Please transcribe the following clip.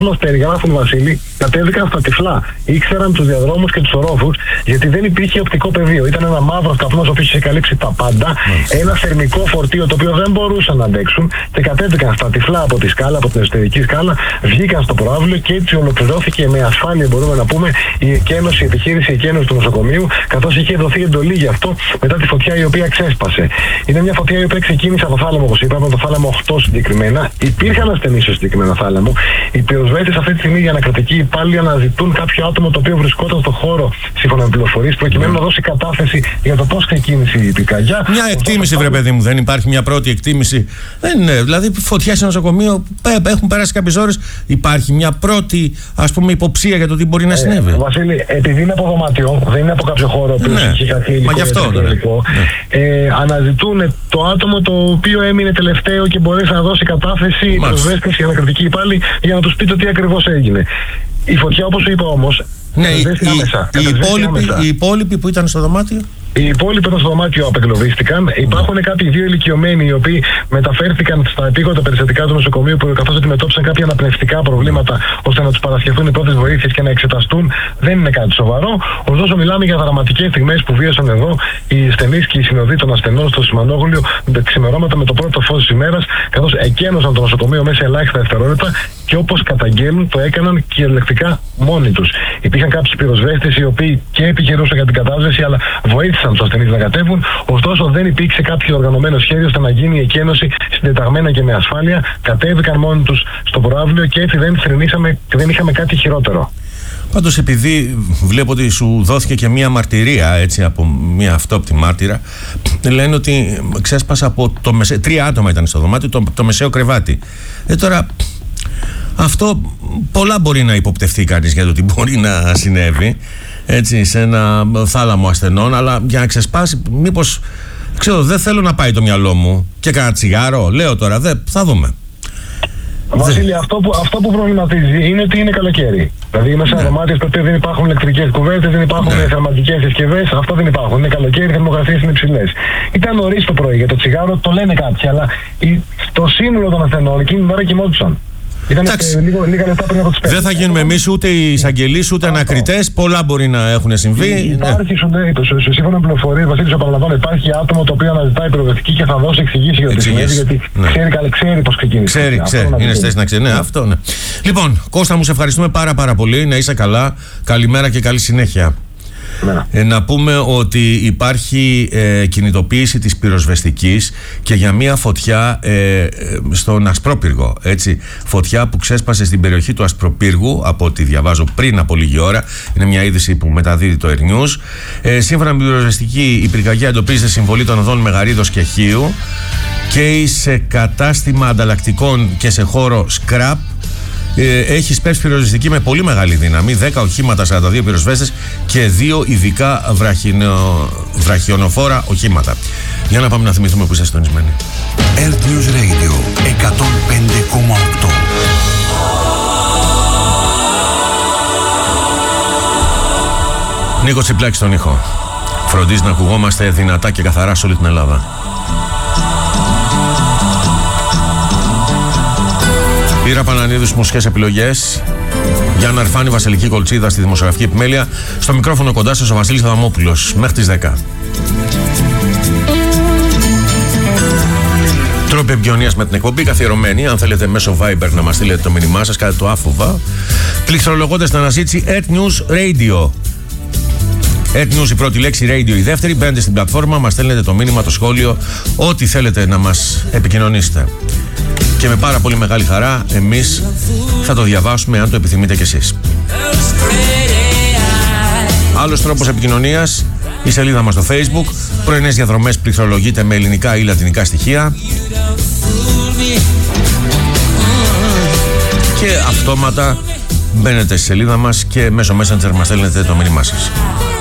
Μας περιγράφουν, Βασίλη, κατέβηκαν στα τυφλά. Ήξεραν τους διαδρόμους και τους ορόφους, γιατί δεν υπήρχε οπτικό πεδίο. Ήταν ένα μαύρο καπνός ο οποίος είχε καλύψει τα πάντα. Ένα θερμικό φορτίο το οποίο δεν μπορούσαν να αντέξουν και κατέβηκαν στα τυφλά από τη σκάλα, από την εσωτερική σκάλα. Βγήκαν στο προάβλιο και έτσι ολοκληρώθηκε με ασφάλεια, μπορούμε να πούμε, η εκένωση, η επιχείρηση εκένωση του νοσοκομείου, καθώς είχε δοθεί εντολή γι' αυτό μετά τη φωτιά η οποία ξέσπασε. Είναι μια φωτιά η οποία ξεκίνησε από το θάλαμο, όπως είπαμε, από το θάλαμο 8 συγκεκριμένα. Υπήρχαν ασθενείς στο συγκεκριμένο θάλαμο. Οι πυροσβέστες αυτή τη στιγμή για ανακριτική υπάλληλοι αναζητούν κάποιο άτομο το οποίο βρισκόταν στο χώρο, σύμφωνα με πληροφορίες, προκειμένου να δώσει κατάθεση για το πώς ξεκίνησε η πυρκαγιά. Μια εκτίμηση, βρε παιδί μου, δεν υπάρχει μια πρώτη εκτίμηση? Δεν είναι. Δηλαδή, φωτιά σε νοσοκομείο, έχουν περάσει κάποιες ώρες. Υπάρχει μια πρώτη, ας πούμε, υποψία για το τι μπορεί να συνέβη? Βασίλη, επειδή είναι από δωμάτιο, δεν είναι από κάποιο χώρο που έχει κάτι υλικό. Μα γι' αυτό αναζητούν το άτομο το οποίο έμεινε τελευταίο και μπορέσει να δώσει κατάθεση οι πυροσβέστες, οι ανακριτικοί υπάλληλοι, για να τους πει το τι ακριβώς έγινε. Η φωτιά, όπως σου είπα όμως, ναι, οι υπόλοιποι που ήταν στο δωμάτιο. Οι υπόλοιποι στο δωμάτιο απεγκλωβίστηκαν. Υπάρχουν κάποιοι δύο ηλικιωμένοι οι οποίοι μεταφέρθηκαν στα επίγοντα περιστατικά του νοσοκομείου, καθώς αντιμετώπισαν κάποια αναπνευστικά προβλήματα, ώστε να τους παρασχεθούν οι πρώτες βοήθειες και να εξεταστούν. Δεν είναι κάτι σοβαρό. Ωστόσο, μιλάμε για δραματικές στιγμές που βίωσαν εδώ οι ασθενείς και οι συνοδοί των ασθενών στο Σιμανόγλιο ξημερώματα με το πρώτο φως της ημέρας, καθώς εκένωσαν το νοσοκομείο μέσα σε ελάχιστα δευτερόλεπτα και όπως καταγγέλνουν, το έκαναν κυριολεκτικά μόνοι τους. Υπήρχαν κάποιοι πυροσβέστες οι οποίοι και επιχειρούσαν για την κατάσβεση, αλλά βοήθησαν τους ασθενείς να κατέβουν. Ωστόσο, δεν υπήρξε κάποιο οργανωμένο σχέδιο ώστε να γίνει η εκένωση συντεταγμένα και με ασφάλεια. Κατέβηκαν μόνοι τους στο προαύλιο και έτσι δεν είχαμε κάτι χειρότερο. Πάντως, επειδή βλέπω ότι σου δόθηκε και μία μαρτυρία, έτσι, από μία αυτόπτη μάρτυρα, λένε ότι ξέσπασε από το μεσαίο. 3 άτομα ήταν στο δωμάτιο, το μεσαίο κρεβάτι. Τώρα, αυτό πολλά μπορεί να υποπτευθεί κανείς για το τι μπορεί να συνέβη, έτσι, σε ένα θάλαμο ασθενών, αλλά για να ξεσπάσει, μήπως, ξέρω, δεν θέλω να πάει το μυαλό μου και κανένα τσιγάρο, λέω τώρα, θα δούμε. Βασίλη, αυτό που προβληματίζει είναι ότι είναι καλοκαίρι. Δηλαδή, μέσα σε δωμάτια στο οποίο δεν υπάρχουν ηλεκτρικές κουβέρτες, δεν υπάρχουν θερματικές συσκευές, αυτά δεν υπάρχουν. Είναι καλοκαίρι, οι θερμοκρασίες είναι υψηλές. Ήταν νωρίς το πρωί για το τσιγάρο, το λένε κάποιοι, αλλά το σύνολο των ασθενών εκείνη την ώρα κοιμόντουσαν. Λίγα λεπτά πριν από τις 5. Δεν θα γίνουμε εμείς ούτε οι εισαγγελείς ούτε ανακριτές. Πολλά μπορεί να έχουν συμβεί. Υπάρχει, σύμφωνα με πληροφορίες, Βασίλη, επαναλαμβάνω, υπάρχει άτομο το οποίο αναζητάει πυροσβεστική και θα δώσει εξηγήσεις για το συνέβη, γιατί ξέρει πώς ξεκίνησε. Ξέρει. Είναι στέση να ξέρει. Ναι, αυτό, ναι. Λοιπόν, Κώστα μου, σε ευχαριστούμε πάρα πολύ. Να είσαι καλά. Καλημέρα και καλή συνέχεια. Να πούμε ότι υπάρχει κινητοποίηση της πυροσβεστικής και για μια φωτιά στον Ασπρόπυργο, έτσι, φωτιά που ξέσπασε στην περιοχή του Ασπροπύργου, από ό,τι διαβάζω πριν από λίγη ώρα. Είναι μια είδηση που μεταδίδει το Air News. Σύμφωνα με την πυροσβεστική, η πυρκαγιά εντοπίζεται συμβολή των οδών Μεγαρίδος και Χίου και σε κατάστημα ανταλλακτικών και σε χώρο σκραπ. Έχει σπεύσει πυροσβεστική με πολύ μεγάλη δύναμη, 10 οχήματα, 42 πυροσβέστες και 2 ειδικά βραχιονοφόρα οχήματα. Για να πάμε να θυμηθούμε που είστε συντονισμένοι. Air News Radio 105,8. Νίκος Τσιπλάκης στον ήχο. Φροντίζει να ακουγόμαστε δυνατά και καθαρά σε όλη την Ελλάδα. Ήρα Πανανίδους, μουσικές επιλογές. Γιάννα Αρφάνη, Βασιλική Κολτσίδα στη δημοσιογραφική επιμέλεια. Στο μικρόφωνο κοντά σας ο Βασίλης Αδαμόπουλος. Μέχρι τις 10. Τρόποι επικοινωνίας με την εκπομπή καθιερωμένη. Αν θέλετε μέσω Viber να μας στείλετε το μήνυμά σας, κάντε το άφοβα. Πληκτρολογώντας την αναζήτηση Earth News Radio. Earth News η πρώτη λέξη, Radio η δεύτερη. Μπαίνετε στην πλατφόρμα, μας στέλνετε το μήνυμα, το σχόλιο, ό,τι θέλετε να μας επικοινωνήσετε. Και με πάρα πολύ μεγάλη χαρά εμείς θα το διαβάσουμε αν το επιθυμείτε κι εσείς. Άλλος τρόπος επικοινωνίας, η σελίδα μας στο Facebook. Πρωινές διαδρομές πληκτρολογείται με ελληνικά ή λατινικά στοιχεία. Και αυτόματα μπαίνετε στη σελίδα μας και μέσω Messenger μας στέλνετε το μήνυμά σας.